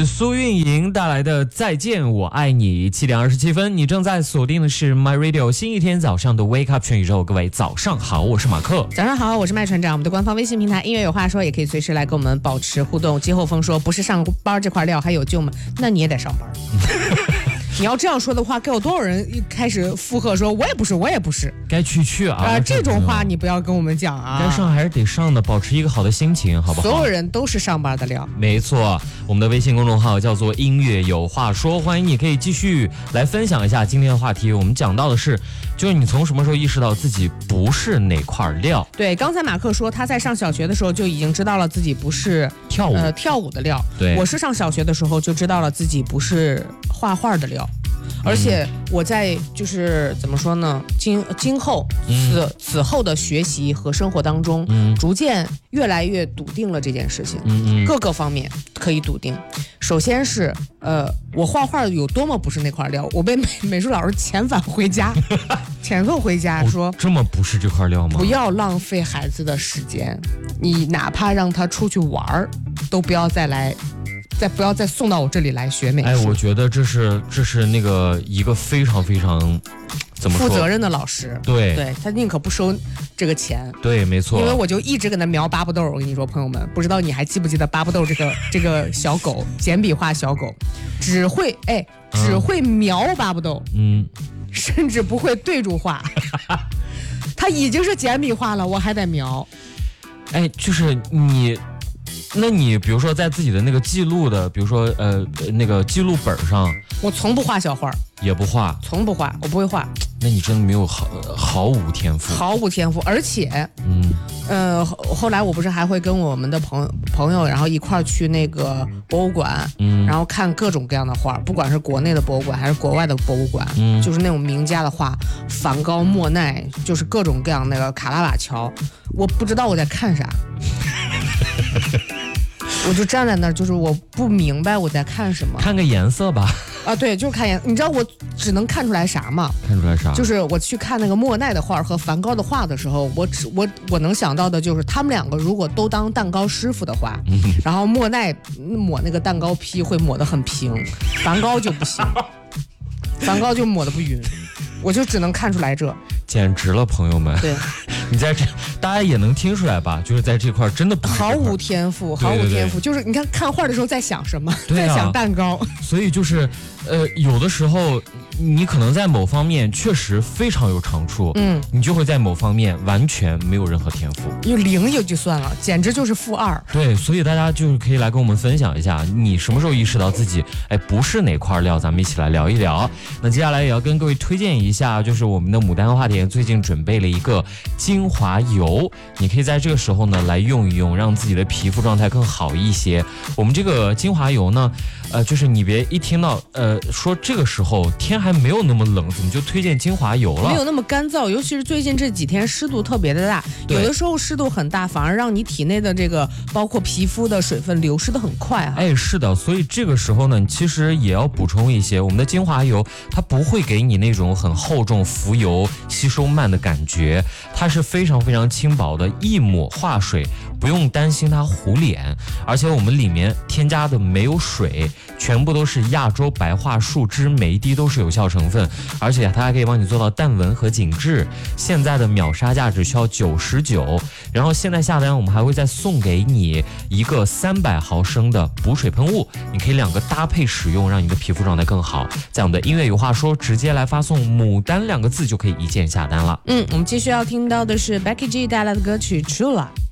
是苏运莹带来的《再见我爱你》，7:27，你正在锁定的是 My Radio 新一天早上的 Wake Up 全宇宙，各位早上好，我是马克。 早上好，我是麦船长。我们的官方微信平台音乐有话说，也可以随时来跟我们保持互动。季后峰说不是上班这块料还有救吗？那你也得上班。你要这样说的话，该有多少人一开始附和说我也不是，我也不是， 该去啊！ 这种话你不要跟我们讲啊！ 该上还是得上的，保持一个好的心情，好不好？ 所有人都是上班的料。 没错，我们的微信公众号叫做音乐有话说，欢迎你可以继续来分享一下今天的话题。我们讲到的是，就是你从什么时候意识到自己不是哪块料？ 对，刚才马克说他在上小学的时候就已经知道了自己不是跳舞的料。 对， 我是上小学的时候就知道了自己不是画画的料。而且我在就是怎么说呢？今后此后的学习和生活当中，逐渐越来越笃定了这件事情。各个方面可以笃定。首先是我画画有多么不是那块料，我被美术老师遣返回家，说这么不是这块料吗？ 不要浪费孩子的时间，你哪怕让他出去玩都不要不要再送到我这里来学美术。 哎，我觉得这是那个一个非常非常怎么说负责任的老师。对，他宁可不收这个钱。 对，没错。 因为我就一直给他描巴布豆。我跟你说，朋友们，不知道你还记不记得巴布豆这个小狗，简笔画小狗，只会描巴布豆，甚至不会对住画。他已经是简笔画了，我还得描。 哎，就是你。那你比如说在自己的那个记录的，比如说那个记录本上， 我从不画小画， 也不画， 从不画，我不会画。 那你真的没有毫无天赋， 毫无天赋。而且，后来我不是还会跟我们的朋友，然后一块去那个博物馆，然后看各种各样的画，不管是国内的博物馆还是国外的博物馆，就是那种名家的画，梵高、莫奈，就是各种各样那个卡拉瓦乔，我不知道我在看啥。我就站在那儿，就是我不明白我在看什么。 看个颜色吧。 啊，对，就是看颜。你知道我只能看出来啥吗？ 看出来啥？ 就是我去看那个莫奈的画和梵高的画的时候，我能想到的就是他们两个如果都当蛋糕师傅的话，然后莫奈抹那个蛋糕坯会抹得很平，梵高就不行，梵高就抹得不匀。我就只能看出来这。 简直了，朋友们！ 对， 你在这，大家也能听出来吧？就是在这块真的毫无天赋，毫无天赋。就是你看画的时候在想什么？在想蛋糕。 所以就是，有的时候你可能在某方面确实非常有长处，你就会在某方面完全没有任何天赋， 有0也就算了，简直就是-2。 对，所以大家就是可以来跟我们分享一下，你什么时候意识到自己不是哪块料？咱们一起来聊一聊。那接下来也要跟各位推荐一下，就是我们的牡丹花田最近准备了一个精华油，你可以在这个时候呢来用一用，让自己的皮肤状态更好一些。我们这个精华油呢，就是你别一听到说这个时候天还没有那么冷，怎么就推荐精华油了？ 没有那么干燥，尤其是最近这几天湿度特别的大，有的时候湿度很大，反而让你体内的这个包括皮肤的水分流失的很快哈。 是的，所以这个时候呢，其实也要补充一些，我们的精华油它不会给你那种很厚重浮油吸收慢的感觉，它是非常非常轻薄的，一抹化水，不用担心它糊脸，而且我们里面添加的没有水，全部都是亚洲白桦树脂，每一滴都是有效成分，而且它还可以帮你做到淡纹和紧致。现在的秒杀价只需要99，然后现在下单我们还会再送给你一个300毫升的补水喷雾，你可以2个搭配使用，让你的皮肤状态更好。在我们的音乐有话说直接来发送牡丹2个字就可以一键下单了。 我们继续要听到的是 Becky G 带来的歌曲 True Love。